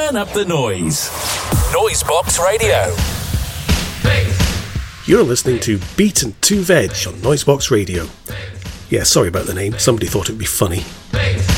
Turn up the noise. Noisebox Radio. You're listening to Beat and 2 Veg on Noisebox Radio. Yeah, sorry about the name. Somebody thought it'd be funny.